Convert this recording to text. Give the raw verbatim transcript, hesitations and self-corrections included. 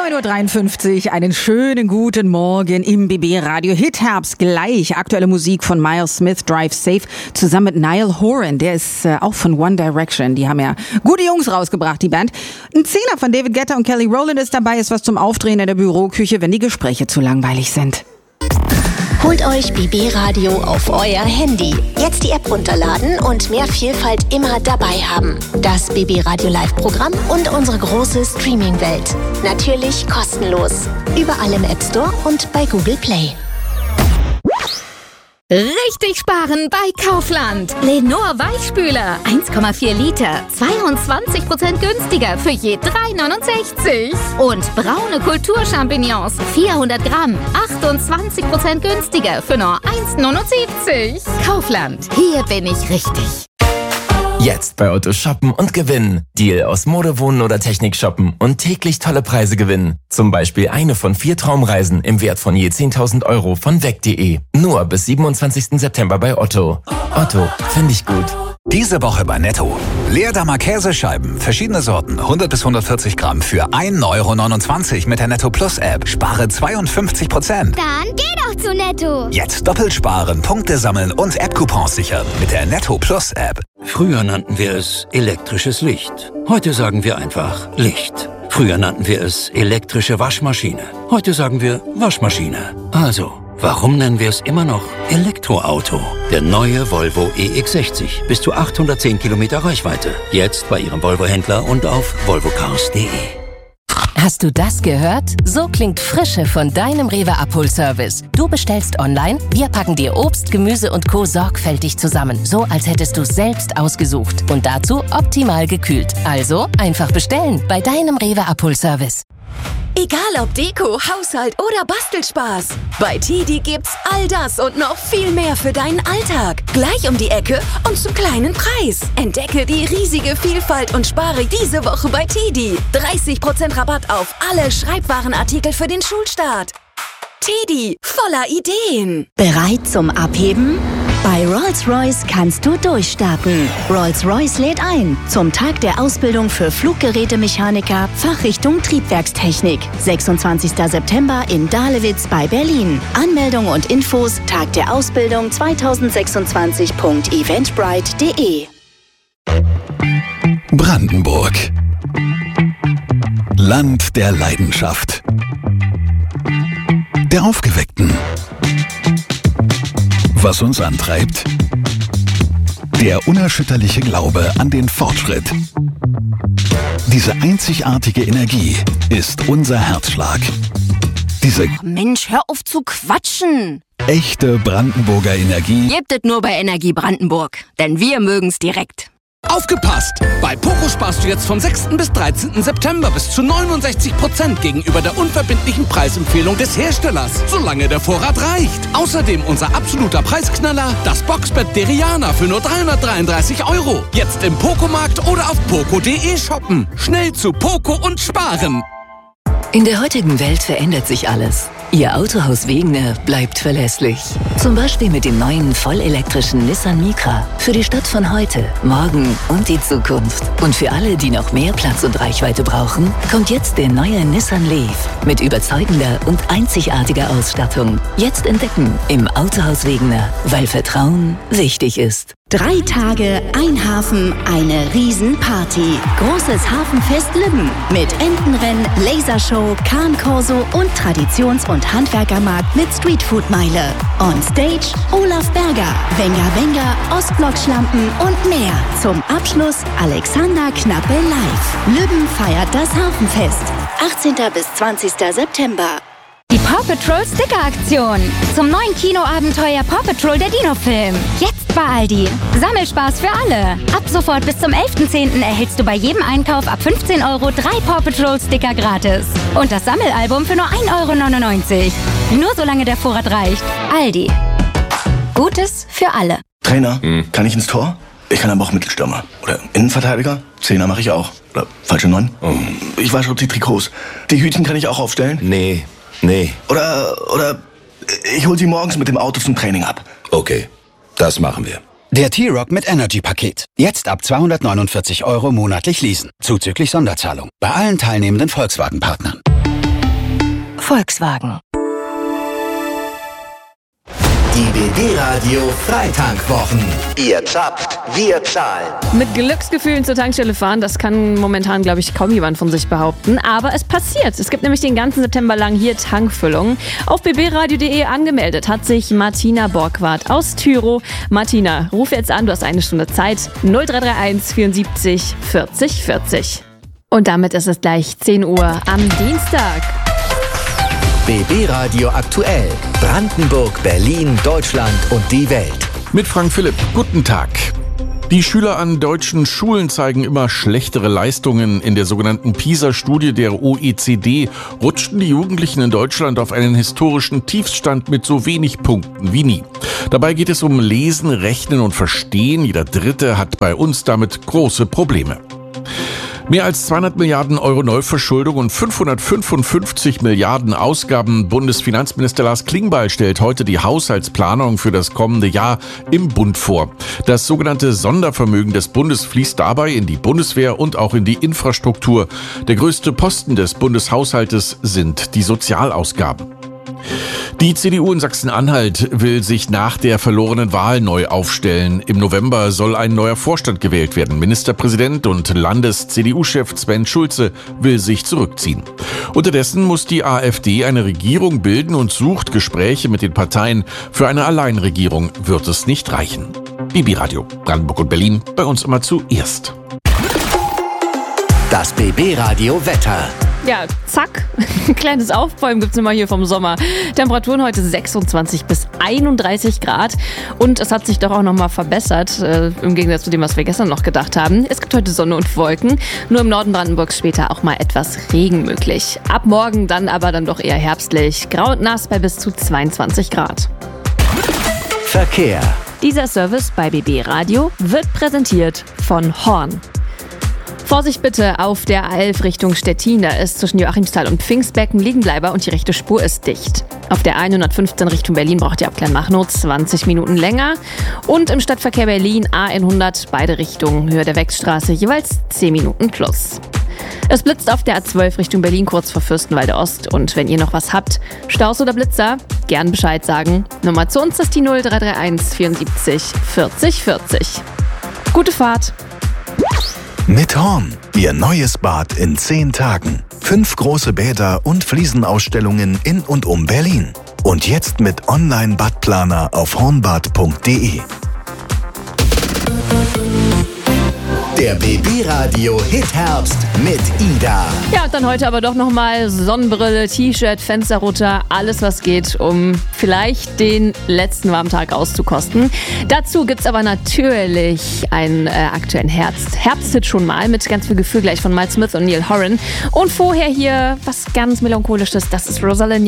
neun Uhr dreiundfünfzig, einen schönen guten Morgen im B B Radio Hit Herbst gleich. Aktuelle Musik von Miles Smith, Drive Safe, zusammen mit Niall Horan. Der ist äh, auch von One Direction. Die haben ja gute Jungs rausgebracht, die Band. Ein Zehner von David Guetta und Kelly Rowland ist dabei. Ist was zum Aufdrehen in der Büroküche, wenn die Gespräche zu langweilig sind. Holt euch B B Radio auf euer Handy. Jetzt die App runterladen und mehr Vielfalt immer dabei haben. Das B B Radio Live-Programm und unsere große Streaming-Welt. Natürlich kostenlos. Überall im App Store und bei Google Play. Richtig sparen bei Kaufland. Lenor Weichspüler, eins Komma vier Liter, zweiundzwanzig Prozent günstiger für je drei neunundsechzig. Und braune Kulturchampignons, vierhundert Gramm, achtundzwanzig Prozent günstiger für nur eins neunundsiebzig. Kaufland, hier bin ich richtig. Jetzt bei Otto shoppen und gewinnen. Deal aus Mode, Wohnen oder Technik shoppen und täglich tolle Preise gewinnen. Zum Beispiel eine von vier Traumreisen im Wert von je zehntausend Euro von weg punkt de. Nur bis siebenundzwanzigsten September bei Otto. Otto, finde ich gut. Diese Woche bei Netto. Leerdammer Käsescheiben, verschiedene Sorten, hundert bis hundertvierzig Gramm für ein Euro neunundzwanzig mit der Netto Plus App. Spare zweiundfünfzig Prozent. Dann geh doch zu Netto. Jetzt doppelt sparen, Punkte sammeln und App-Coupons sichern mit der Netto Plus App. Früher nannten wir es elektrisches Licht. Heute sagen wir einfach Licht. Früher nannten wir es elektrische Waschmaschine. Heute sagen wir Waschmaschine. Also, warum nennen wir es immer noch Elektroauto? Der neue Volvo E X sechzig. Bis zu achthundertzehn Kilometer Reichweite. Jetzt bei Ihrem Volvo-Händler und auf volvocars punkt de. Hast du das gehört? So klingt Frische von deinem Rewe-Abholservice. Du bestellst online, wir packen dir Obst, Gemüse und Co. sorgfältig zusammen. So, als hättest du es selbst ausgesucht. Und dazu optimal gekühlt. Also einfach bestellen bei deinem Rewe-Abholservice. Egal ob Deko, Haushalt oder Bastelspaß. Bei Tedi gibt's all das und noch viel mehr für deinen Alltag. Gleich um die Ecke und zum kleinen Preis. Entdecke die riesige Vielfalt und spare diese Woche bei Tedi. dreißig Prozent Rabatt auf alle Schreibwarenartikel für den Schulstart. Tedi, voller Ideen. Bereit zum Abheben? Bei Rolls-Royce kannst du durchstarten. Rolls-Royce lädt ein zum Tag der Ausbildung für Fluggerätemechaniker, Fachrichtung Triebwerkstechnik. sechsundzwanzigsten September in Dahlewitz bei Berlin. Anmeldung und Infos Tag der Ausbildung zweitausendsechsundzwanzig punkt eventbrite punkt de. Brandenburg. Land der Leidenschaft. Der Aufgeweckten. Was uns antreibt? Der unerschütterliche Glaube an den Fortschritt. Diese einzigartige Energie ist unser Herzschlag. Diese Mensch, hör auf zu quatschen. echte Brandenburger Energie Gebt es nur bei Energie Brandenburg, denn wir mögen's direkt. Aufgepasst! Bei Poco sparst du jetzt vom sechsten bis dreizehnten September bis zu neunundsechzig Prozent gegenüber der unverbindlichen Preisempfehlung des Herstellers, solange der Vorrat reicht. Außerdem unser absoluter Preisknaller, das Boxbett Deriana für nur dreihundertdreiunddreißig Euro. Jetzt im Poco-Markt oder auf poco punkt de shoppen. Schnell zu Poco und sparen! In der heutigen Welt verändert sich alles. Ihr Autohaus Wegener bleibt verlässlich. Zum Beispiel mit dem neuen vollelektrischen Nissan Micra. Für die Stadt von heute, morgen und die Zukunft. Und für alle, die noch mehr Platz und Reichweite brauchen, kommt jetzt der neue Nissan Leaf. Mit überzeugender und einzigartiger Ausstattung. Jetzt entdecken im Autohaus Wegener, weil Vertrauen wichtig ist. Drei Tage, ein Hafen, eine Riesenparty. Großes Hafenfest Lübben mit Entenrennen, Lasershow, Kahnkorso und Traditions- und Handwerkermarkt mit Streetfood-Meile. On Stage Olaf Berger, Wenger Wenger, Ostblock-Schlampen und mehr. Zum Abschluss Alexander Knappe live. Lübben feiert das Hafenfest. achtzehnten bis zwanzigsten September. Die Paw Patrol Sticker-Aktion. Zum neuen Kinoabenteuer Paw Patrol der Dino-Film. Jetzt bei Aldi. Sammelspaß für alle. Ab sofort bis zum elften zehnten erhältst du bei jedem Einkauf ab fünfzehn Euro drei Paw Patrol Sticker gratis. Und das Sammelalbum für nur ein Euro neunundneunzig. Nur solange der Vorrat reicht. Aldi. Gutes für alle. Trainer, hm. kann ich ins Tor? Ich kann aber auch Mittelstürmer. Oder Innenverteidiger. Zehner mache ich auch. Oder falsche Neun. Oh. Ich wasche die Trikots. Die Hütchen kann ich auch aufstellen? Nee. Nee. Oder, oder ich hol sie morgens mit dem Auto zum Training ab. Okay, das machen wir. Der T-Rock mit Energy-Paket. Jetzt ab zweihundertneunundvierzig Euro monatlich leasen. Zuzüglich Sonderzahlung. Bei allen teilnehmenden Volkswagen-Partnern. Volkswagen. Die B B-Radio Freitankwwochen. Ihr zapft, wir zahlen. Mit Glücksgefühlen zur Tankstelle fahren, das kann momentan, glaube ich, kaum jemand von sich behaupten. Aber es passiert. Es gibt nämlich den ganzen September lang hier Tankfüllungen. Auf b b radio punkt de angemeldet hat sich Martina Borgward aus Tyro. Martina, ruf jetzt an, du hast eine Stunde Zeit. null drei drei eins vierundsiebzig vierzig vierzig. Und damit ist es gleich zehn Uhr am Dienstag. B B-Radio aktuell. Brandenburg, Berlin, Deutschland und die Welt. Mit Frank Philipp. Guten Tag. Die Schüler an deutschen Schulen zeigen immer schlechtere Leistungen. In der sogenannten PISA-Studie der O E C D rutschten die Jugendlichen in Deutschland auf einen historischen Tiefstand mit so wenig Punkten wie nie. Dabei geht es um Lesen, Rechnen und Verstehen. Jeder Dritte hat bei uns damit große Probleme. Mehr als zweihundert Milliarden Euro Neuverschuldung und fünfhundertfünfundfünfzig Milliarden Ausgaben. Bundesfinanzminister Lars Klingbeil stellt heute die Haushaltsplanung für das kommende Jahr im Bund vor. Das sogenannte Sondervermögen des Bundes fließt dabei in die Bundeswehr und auch in die Infrastruktur. Der größte Posten des Bundeshaushaltes sind die Sozialausgaben. Die C D U in Sachsen-Anhalt will sich nach der verlorenen Wahl neu aufstellen. Im November soll ein neuer Vorstand gewählt werden. Ministerpräsident und Landes-C D U-Chef Sven Schulze will sich zurückziehen. Unterdessen muss die AfD eine Regierung bilden und sucht Gespräche mit den Parteien. Für eine Alleinregierung wird es nicht reichen. B B-Radio, Brandenburg und Berlin, bei uns immer zuerst. Das B B-Radio Wetter. Ja, zack. Ein kleines Aufbäumen gibt's immer hier vom Sommer. Temperaturen heute sechsundzwanzig bis einunddreißig Grad. Und es hat sich doch auch nochmal verbessert, äh, im Gegensatz zu dem, was wir gestern noch gedacht haben. Es gibt heute Sonne und Wolken. Nur im Norden Brandenburgs später auch mal etwas Regen möglich. Ab morgen dann aber dann doch eher herbstlich. Grau und nass bei bis zu zweiundzwanzig Grad. Verkehr. Dieser Service bei B B Radio wird präsentiert von Horn. Vorsicht bitte auf der A elf Richtung Stettin. Da ist zwischen Joachimsthal und Pfingstbecken Liegenbleiber und die rechte Spur ist dicht. Auf der hundertfünfzehn Richtung Berlin braucht ihr ab Kleinmachnow zwanzig Minuten länger. Und im Stadtverkehr Berlin A hundert, beide Richtungen, Höhe der Wechsstraße, jeweils zehn Minuten plus. Es blitzt auf der A zwölf Richtung Berlin kurz vor Fürstenwalde Ost. Und wenn ihr noch was habt, Staus oder Blitzer, gern Bescheid sagen. Nummer zu uns ist die null drei drei eins vierundsiebzig vierzig vierzig. Gute Fahrt! Mit Horn, Ihr neues Bad in zehn Tagen. Fünf große Bäder und Fliesenausstellungen in und um Berlin. Und jetzt mit Online-Badplaner auf hornbad punkt de. Der B B-Radio Hit-Herbst mit Ida. Ja, und dann heute aber doch nochmal Sonnenbrille, T-Shirt, Fensterrutscher, alles was geht, um vielleicht den letzten warmen Tag auszukosten. Dazu gibt's aber natürlich einen äh, aktuellen Herbst, Herbsthit schon mal mit ganz viel Gefühl gleich von Miles Smith und Neil Horan. Und vorher hier was ganz Melancholisches, das ist Rosalinda